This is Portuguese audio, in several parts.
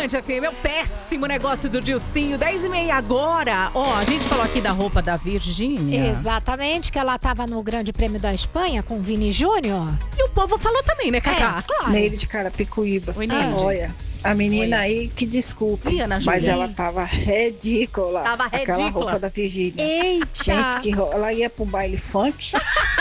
Band FM, é o péssimo negócio do Dilcinho. 10h30 agora. Ó, a gente falou aqui da roupa da Virgínia. Exatamente, que ela tava no Grande Prêmio da Espanha com o Vini Júnior. E o povo falou também, né, Cacá? Claro. Neide de Carapicuíba. Oi, Neide. Olha, a menina Oi. aí, que desculpa, Ih, Ana mas Júlia. ela tava ridícula. Tava Aquela ridícula. roupa da Virgínia. Eita! Gente, ela ia pro baile funk.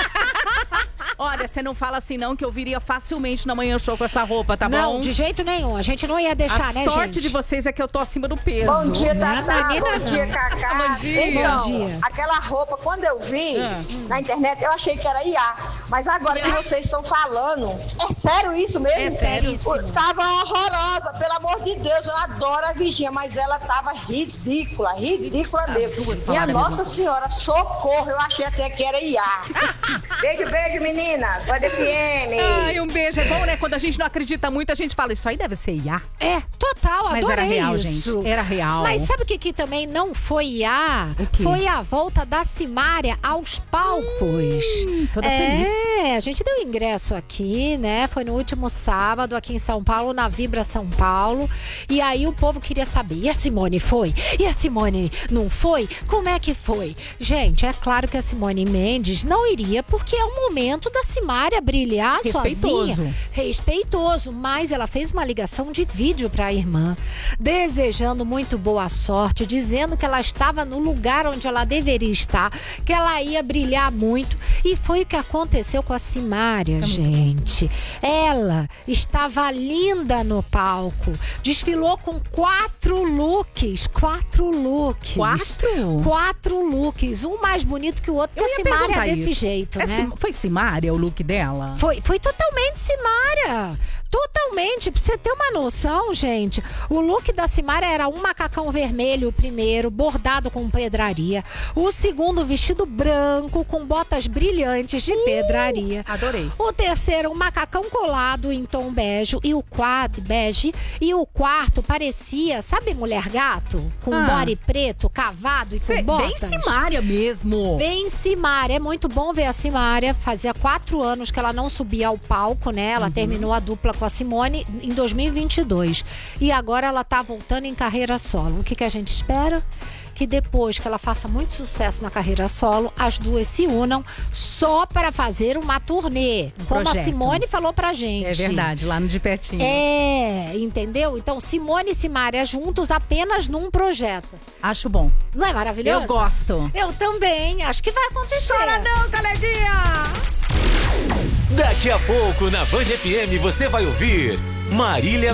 Olha, você não fala assim não, que eu viria facilmente na Manhã Show com essa roupa, tá Não, bom? de jeito nenhum. A gente não ia deixar, A né, sorte gente? de vocês é que eu tô acima do peso. Bom dia, Tatá. menina, Bom dia, Cacá. Bom dia. Então, Bom dia. aquela roupa, quando eu vi na internet, eu achei que era IA. Mas agora que vocês estão falando, é sério isso mesmo? É seríssimo. Tava horrorosa, pelo amor de Deus. Eu adoro a Virgínia, mas ela tava ridícula mesmo. duas Minha falaram a Nossa mesma Senhora, socorro, eu achei até que era IA. Beijo, meninas. Band FM. Ai, um beijo. É bom, né? Quando a gente não acredita muito, a gente fala, isso aí deve ser IA. É, total, Mas adorei era real, isso. gente. Era real. Mas sabe o que também não foi IA? O quê? Foi a volta da Simária aos palcos. Toda feliz. É, a gente deu ingresso aqui, né? Foi no último sábado aqui em São Paulo, na Vibra São Paulo. E aí o povo queria saber, e a Simone foi? E a Simone não foi? Como é que foi? Gente, é claro que a Simone Mendes não iria, porque é o momento da Simária brilhar Respeitoso. sozinha. Respeitoso, mas ela fez uma ligação de vídeo para a irmã, desejando muito boa sorte, dizendo que ela estava no lugar onde ela deveria estar, que ela ia brilhar muito. E foi o que aconteceu com a Simária, gente. Ela estava linda no palco, desfilou com 4 looks. 4 looks. 4? 4 looks, um mais bonito que o outro, Eu porque a ia Simária perguntar é desse isso. jeito, né? Foi Simária o look dela? Foi totalmente Simária. Totalmente. Pra você ter uma noção, gente, o look da Simária era um macacão vermelho, o primeiro, bordado com pedraria. O segundo, vestido branco, com botas brilhantes de pedraria. Adorei. O terceiro, um macacão colado em tom bege. E o quarto parecia, sabe, mulher gato? Com body preto, cavado e com Bem botas. Simária mesmo. Bem Simária, é muito bom ver a Simária. Fazia 4 anos que ela não subia ao palco, né? Ela terminou a dupla com a Simone em 2022. E agora ela tá voltando em carreira solo. O que a gente espera? Que depois que ela faça muito sucesso na carreira solo, as duas se unam só para fazer uma turnê. Como projeto. a Simone falou pra gente. É verdade, lá no de pertinho. É, entendeu? Então, Simone e Simária juntos apenas num projeto. Acho bom. Não é maravilhoso? Eu gosto. Eu também. Acho que vai acontecer. Chora não, coleguinha! Daqui a pouco na Band FM você vai ouvir Marília